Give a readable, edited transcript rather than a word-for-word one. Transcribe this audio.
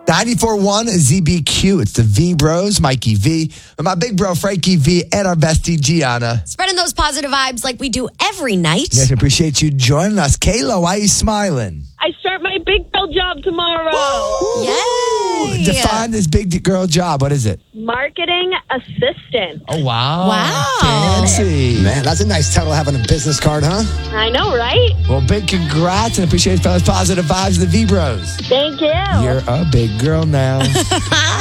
94.1 ZBQ. It's the V Bros, Mikey V, and my big bro, Frankie V, and our bestie, Gianna. Spreading those positive vibes like we do every night. Yes, appreciate you joining us. Kayla, why are you smiling? I start my big girl job tomorrow. Yay! Define this big girl job. What is it? Marketing assistant. Oh, wow. Wow. Fancy. Man, that's a nice title having a business card, huh? I know, right? Well, big congrats and appreciate fellas positive vibes of the V Bros. Thank you. You're a big girl now.